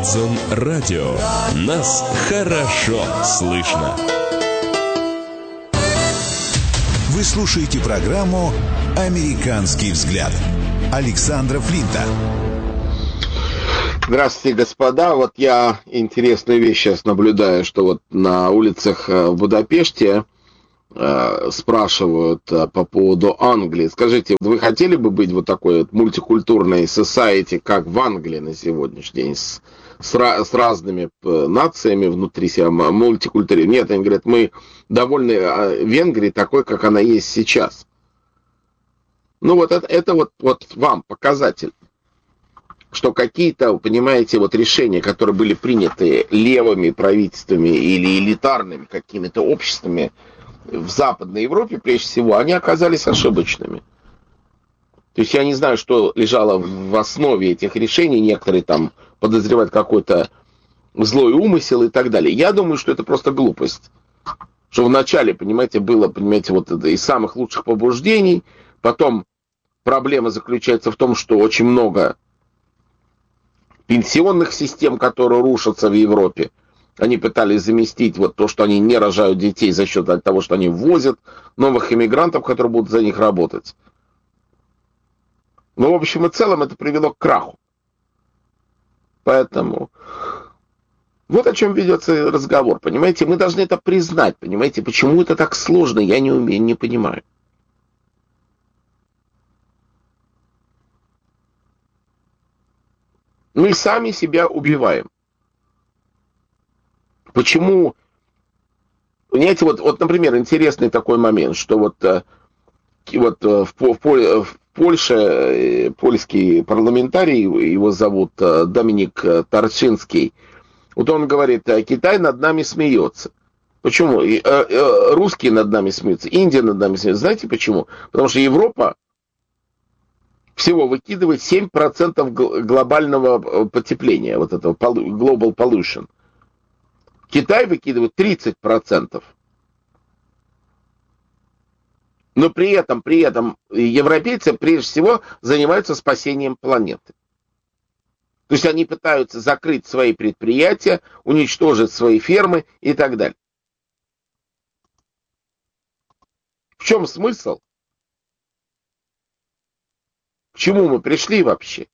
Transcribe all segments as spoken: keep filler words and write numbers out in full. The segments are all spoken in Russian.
Кобзон Радио. Нас хорошо слышно. Вы слушаете программу «Американский взгляд» Александра Флинта. Здравствуйте, господа. Вот я интересную вещь сейчас наблюдаю, что вот на улицах в Будапеште э, спрашивают э, по поводу Англии. Скажите, вы хотели бы быть вот такой вот мультикультурной society, как в Англии на сегодняшний день, с, с, с разными э, нациями внутри себя, мультикультурой? Нет, они говорят, мы довольны э, Венгрией такой, как она есть сейчас. Ну вот это, это вот, вот вам показатель, что какие-то, понимаете, вот решения, которые были приняты левыми правительствами или элитарными какими-то обществами в Западной Европе, прежде всего, они оказались ошибочными. То есть я не знаю, что лежало в основе этих решений, некоторые там подозревают какой-то злой умысел и так далее. Я думаю, что это просто глупость. Что вначале, понимаете, было, понимаете, вот это из самых лучших побуждений, потом проблема заключается в том, что очень много пенсионных систем, которые рушатся в Европе. Они пытались заместить вот то, что они не рожают детей за счет того, что они ввозят новых иммигрантов, которые будут за них работать. Но в общем и целом это привело к краху. Поэтому вот о чем ведется разговор, понимаете? Мы должны это признать, понимаете? Почему это так сложно, я не умею, не понимаю. Мы сами себя убиваем. Почему? Понимаете, вот, вот, например, интересный такой момент, что вот, вот в, в, в Польше польский парламентарий, его зовут Доминик Тарчинский, вот он говорит, Китай над нами смеется. Почему? Русские над нами смеются, Индия над нами смеется. Знаете почему? Потому что Европа всего выкидывает семь процентов глобального потепления, вот этого global pollution. Китай выкидывает тридцать процентов. Но при этом, при этом европейцы прежде всего занимаются спасением планеты. То есть они пытаются закрыть свои предприятия, уничтожить свои фермы и так далее. В чем смысл? К чему мы пришли вообще?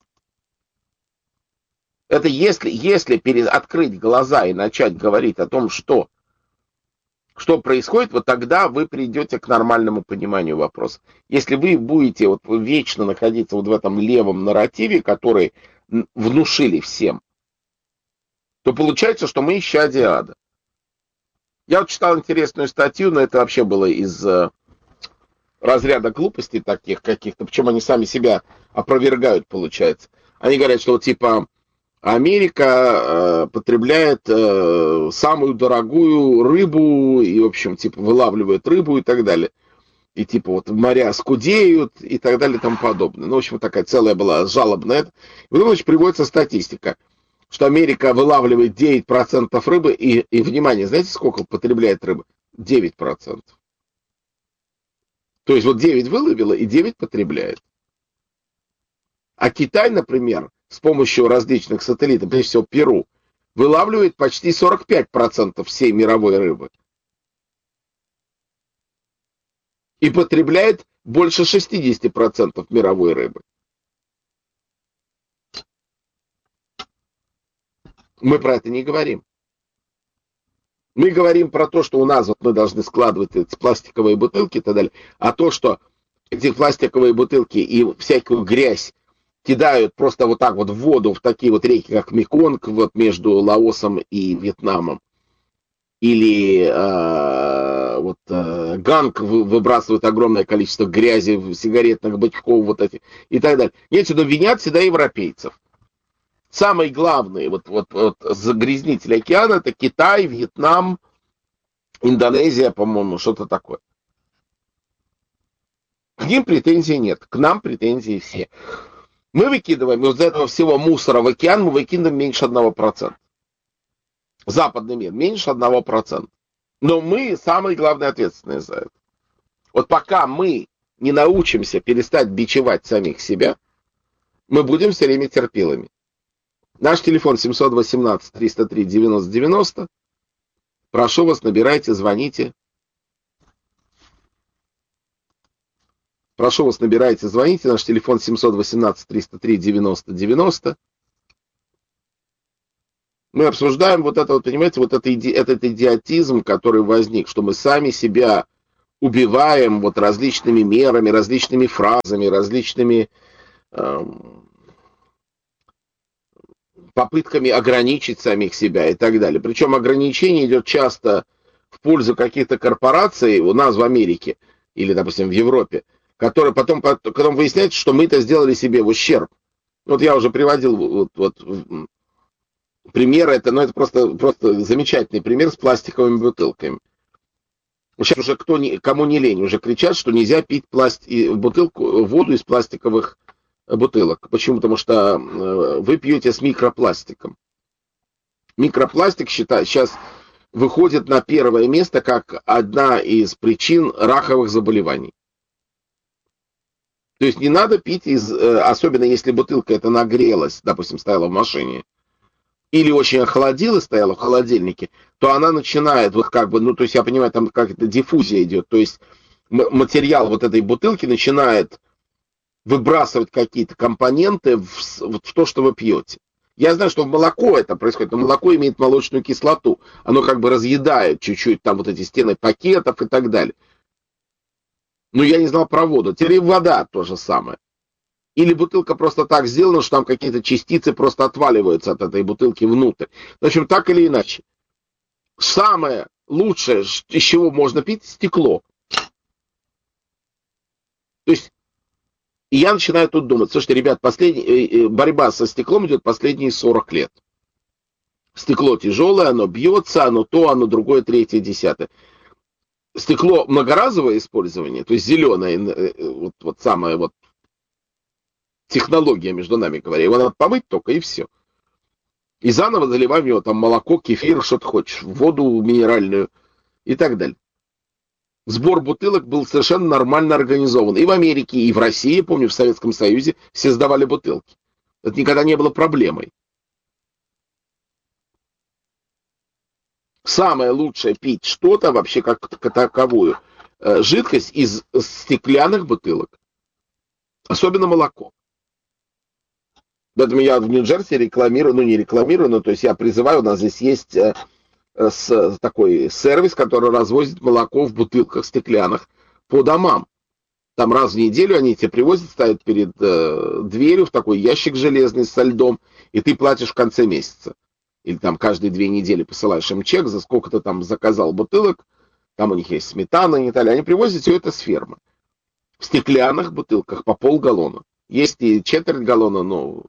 Это если, если перед, открыть глаза и начать говорить о том, что, что происходит, вот тогда вы придете к нормальному пониманию вопроса. Если вы будете вот вечно находиться вот в этом левом нарративе, который внушили всем, то получается, что мы исчадие ада. Я вот читал интересную статью, но это вообще было из разряда глупостей таких каких-то, причем они сами себя опровергают, получается. Они говорят, что типа Америка э, потребляет э, самую дорогую рыбу и, в общем, типа вылавливает рыбу и так далее. И типа вот моря скудеют и так далее и тому подобное. Ну, в общем, такая целая была жалоба на это. И потом, значит, приводится статистика, что Америка вылавливает девять процентов рыбы и, и, внимание, знаете, сколько потребляет рыбы? девять процентов. То есть вот девять выловила и девять потребляет. А Китай, например, с помощью различных сателлитов, прежде всего Перу, вылавливает почти сорок пять процентов всей мировой рыбы. И потребляет больше шестьдесят процентов мировой рыбы. Мы про это не говорим. Мы говорим про то, что у нас вот мы должны складывать эти пластиковые бутылки и так далее, а то, что эти пластиковые бутылки и всякую грязь кидают просто вот так вот в воду, в такие вот реки, как Меконг, вот между Лаосом и Вьетнамом, или э, вот э, Ганг выбрасывает огромное количество грязи, сигаретных бачков вот этих и так далее. Нет, сюда винят всегда европейцев. Самые главные вот, вот, вот загрязнители океана — это Китай, Вьетнам, Индонезия, по-моему, что-то такое. К ним претензий нет, к нам претензии все. Мы выкидываем из этого всего мусора в океан, мы выкидываем меньше одного процента. Западный мир меньше одного процента. Но мы самые главные ответственные за это. Вот пока мы не научимся перестать бичевать самих себя, мы будем все время терпилами. Наш телефон семь один восемь триста три девяносто девяносто. Прошу вас, набирайте, звоните. Прошу вас, набирайте, звоните. Наш телефон семь один восемь триста три девяносто девяносто. Мы обсуждаем вот это, вот, понимаете, вот это, иди, этот идиотизм, который возник, что мы сами себя убиваем вот различными мерами, различными фразами, различными эм, попытками ограничить самих себя и так далее. Причем ограничение идет часто в пользу каких-то корпораций у нас в Америке или, допустим, в Европе, которые потом, потом выясняется, что мы это сделали себе в ущерб. Вот я уже приводил вот, вот, пример, это, ну, это просто, просто замечательный пример с пластиковыми бутылками. Сейчас уже кто не, кому не лень, уже кричат, что нельзя пить пласти, бутылку, воду из пластиковых бутылок. Почему? Потому что вы пьете с микропластиком. Микропластик считаю, сейчас выходит на первое место как одна из причин раковых заболеваний. То есть не надо пить из, особенно если бутылка это нагрелась, допустим, стояла в машине, или очень охладилась, стояла в холодильнике, то она начинает, вот как бы, ну, то есть я понимаю, там как-то диффузия идет, то есть материал вот этой бутылки начинает выбрасывать какие-то компоненты в, в то, что вы пьете. Я знаю, что в молоко это происходит, но молоко имеет молочную кислоту, оно как бы разъедает чуть-чуть там вот эти стены пакетов и так далее. Но я не знал про воду. Теперь и вода то же самое. Или бутылка просто так сделана, что там какие-то частицы просто отваливаются от этой бутылки внутрь. В общем, так или иначе. Самое лучшее, из чего можно пить, стекло. То есть, и я начинаю тут думать, слушайте, ребят, последний, борьба со стеклом идет последние сорок лет. Стекло тяжелое, оно бьется, оно то, оно другое, третье, десятое. Стекло многоразовое использование, то есть зеленое, вот, вот самое вот, технология, между нами говоря. Его надо помыть только, и все. И заново заливаем его там молоко, кефир, что ты хочешь, воду минеральную и так далее. Сбор бутылок был совершенно нормально организован. И в Америке, и в России, помню, в Советском Союзе все сдавали бутылки. Это никогда не было проблемой. Самое лучшее пить что-то, вообще как таковую, жидкость из стеклянных бутылок. Особенно молоко. Поэтому я в Нью-Джерси рекламирую, ну не рекламирую, но то есть я призываю, у нас здесь есть э, с, такой сервис, который развозит молоко в бутылках стеклянных по домам. Там раз в неделю они тебе привозят, ставят перед э, дверью в такой ящик железный со льдом, и ты платишь в конце месяца. Или там каждые две недели посылаешь им чек, за сколько ты там заказал бутылок, там у них есть сметана и так далее. Они привозят все это с фермы. В стеклянных бутылках по полгаллона. Есть и четверть галлона, но...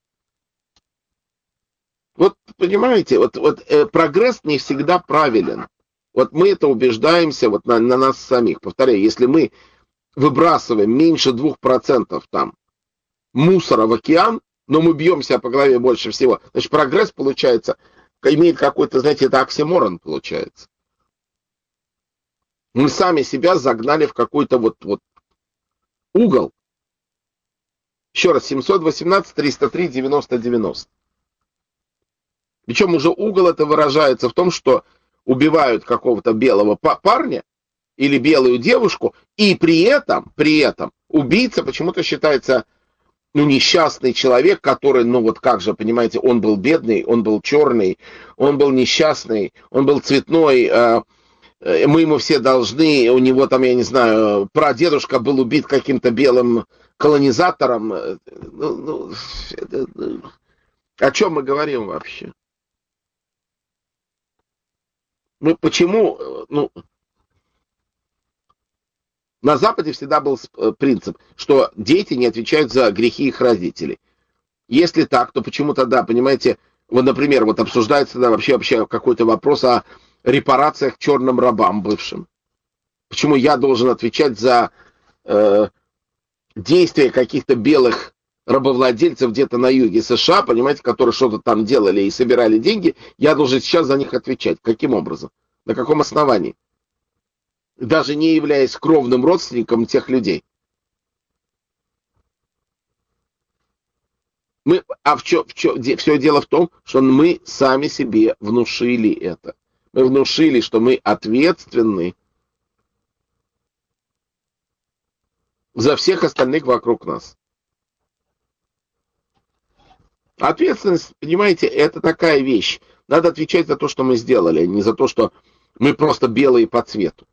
Вот, понимаете, вот, вот э, прогресс не всегда правилен. Вот мы это убеждаемся вот на, на нас самих. Повторяю, если мы выбрасываем меньше двух процентов там мусора в океан, но мы бьем себя по голове больше всего, значит, прогресс, получается, имеет какой-то, знаете, это оксиморон получается. Мы сами себя загнали в какой-то вот, вот угол. Еще раз, семь один восемь триста три девяносто девяносто. Причем уже угол это выражается в том, что убивают какого-то белого парня или белую девушку, и при этом, при этом убийца почему-то считается, ну, несчастный человек, который, ну, вот как же, понимаете, он был бедный, он был черный, он был несчастный, он был цветной, мы ему все должны, у него там, я не знаю, прадедушка был убит каким-то белым колонизатором. Ну, ну, это, о чем мы говорим вообще? Ну, почему, ну, на Западе всегда был принцип, что дети не отвечают за грехи их родителей. Если так, то почему тогда, понимаете, вот, например, вот обсуждается тогда вообще, вообще какой-то вопрос о репарациях черным рабам бывшим. Почему я должен отвечать за э, действия каких-то белых рабовладельцев где-то на юге США, понимаете, которые что-то там делали и собирали деньги, я должен сейчас за них отвечать. Каким образом? На каком основании? Даже не являясь кровным родственником тех людей. Мы, а в чем, в чем, все дело в том, что мы сами себе внушили это. Мы внушили, что мы ответственны за всех остальных вокруг нас. Ответственность, понимаете, это такая вещь. Надо отвечать за то, что мы сделали, а не за то, что мы просто белые по цвету.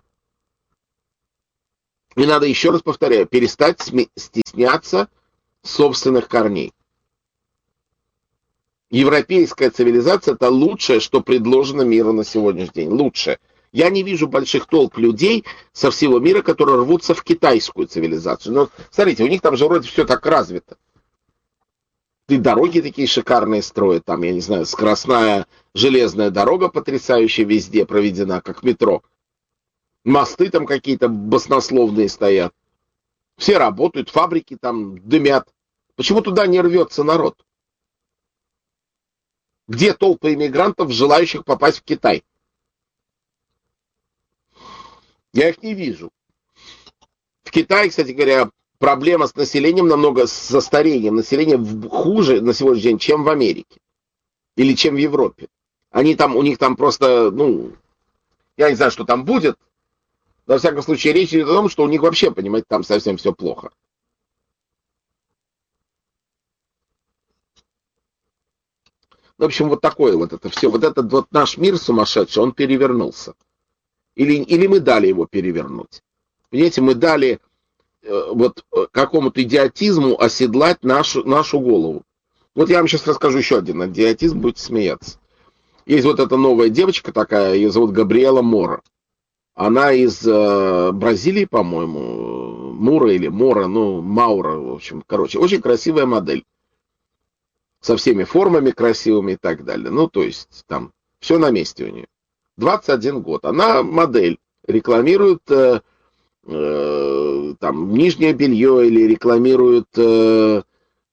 И надо, еще раз повторяю, перестать стесняться собственных корней. Европейская цивилизация — это лучшее, что предложено миру на сегодняшний день. Лучшее. Я не вижу больших толп людей со всего мира, которые рвутся в китайскую цивилизацию. Но смотрите, у них там же вроде все так развито. И дороги такие шикарные строят, там, я не знаю, скоростная железная дорога потрясающая везде проведена, как метро. Мосты там какие-то баснословные стоят. Все работают, фабрики там дымят. Почему туда не рвется народ? Где толпы иммигрантов, желающих попасть в Китай? Я их не вижу. В Китае, кстати говоря, проблема с населением намного, со старением населения хуже на сегодняшний день, чем в Америке. Или чем в Европе. Они там, у них там просто, ну, я не знаю, что там будет. Во всяком случае, речь идет о том, что у них вообще, понимаете, там совсем все плохо. В общем, вот такое вот это все. Вот этот вот наш мир сумасшедший, он перевернулся. Или, или мы дали его перевернуть. Понимаете, мы дали э, вот какому-то идиотизму оседлать нашу, нашу голову. Вот я вам сейчас расскажу еще один идиотизм, будете смеяться. Есть вот эта новая девочка такая, ее зовут Габриэла Мора. Она из э, Бразилии, по-моему, Мура или Мора, ну, Маура, в общем, короче, очень красивая модель. Со всеми формами красивыми и так далее. Ну, то есть, там, все на месте у нее. двадцать один год. Она модель, рекламирует э, э, там, нижнее белье или рекламирует э,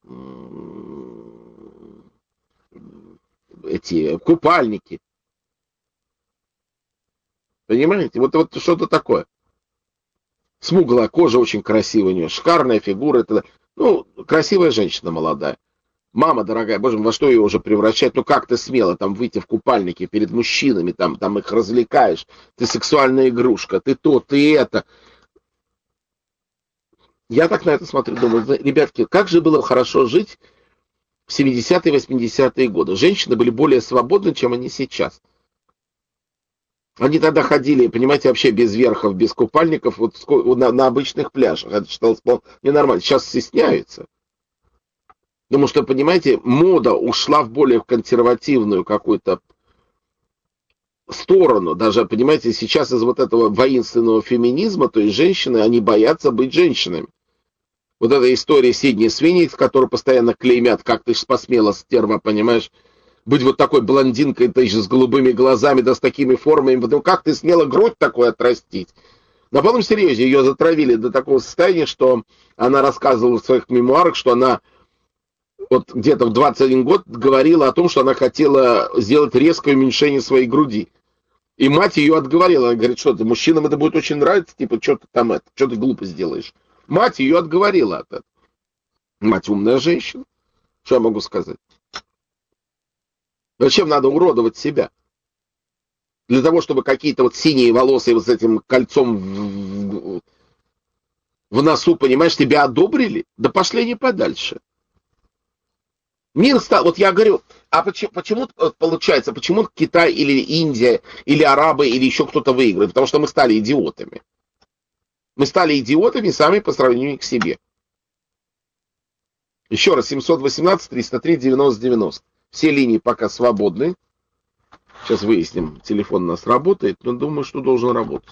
эти купальники. Понимаете? Вот, вот что-то такое. Смуглая кожа, очень красивая у нее, шикарная фигура. Это, ну, красивая женщина молодая. Мама дорогая, боже мой, во что ее уже превращать? Ну как ты смела там выйти в купальнике перед мужчинами, там, там их развлекаешь, ты сексуальная игрушка, ты то, ты это. Я так на это смотрю, думаю, ребятки, как же было хорошо жить в семидесятые, восьмидесятые годы. Женщины были более свободны, чем они сейчас. Они тогда ходили, понимаете, вообще без верхов, без купальников, вот на, на обычных пляжах. Это считалось ненормально. Сейчас стесняются. Потому что, понимаете, мода ушла в более консервативную какую-то сторону. Даже, понимаете, сейчас из вот этого воинственного феминизма, то есть женщины, они боятся быть женщинами. Вот эта история Сидни Свинни, которую постоянно клеймят, как ты ж посмела, стерва, понимаешь, быть вот такой блондинкой, ты же с голубыми глазами, да с такими формами, ну как ты смела грудь такой отрастить? На полном серьезе ее затравили до такого состояния, что она рассказывала в своих мемуарах, что она вот где-то в двадцать один год говорила о том, что она хотела сделать резкое уменьшение своей груди. И мать ее отговорила. Она говорит, что ты, мужчинам это будет очень нравиться, типа, что ты там это, что ты глупость делаешь. Мать ее отговорила от этого. Мать умная женщина. Что я могу сказать? Зачем надо уродовать себя? Для того, чтобы какие-то вот синие волосы вот с этим кольцом в, в носу, понимаешь, тебя одобрили? Да пошли не подальше. Мир стал, вот я говорю, а почему, почему получается, почему Китай или Индия, или арабы, или еще кто-то выигрывает? Потому что мы стали идиотами. Мы стали идиотами сами по сравнению к себе. Еще раз, семьсот восемнадцать триста три девяносто девяносто. Все линии пока свободны. Сейчас выясним, телефон у нас работает, но думаю, что должен работать.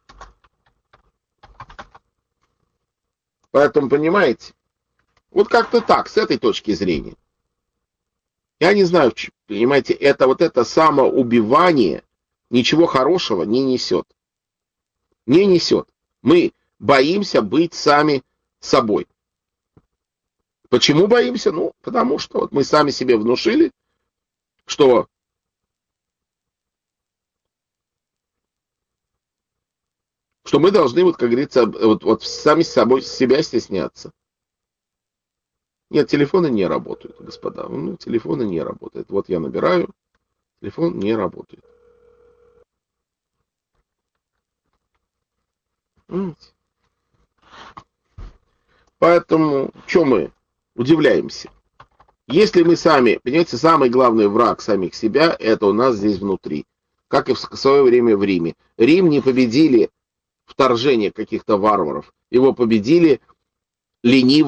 Поэтому, понимаете, вот как-то так, с этой точки зрения. Я не знаю, понимаете, это вот это самоубивание ничего хорошего не несет. Не несет. Мы боимся быть сами собой. Почему боимся? Ну, потому что вот мы сами себе внушили, что что мы должны, вот, как говорится, вот, вот сами с собой себя стесняться. Нет, телефоны не работают, господа. Ну, телефоны не работают. Вот я набираю, телефон не работает. Понимаете? Поэтому, что мы удивляемся? Если мы сами, понимаете, самый главный враг самих себя, это у нас здесь внутри. Как и в свое время в Риме. Рим не победили вторжение каких-то варваров. Его победили ленивые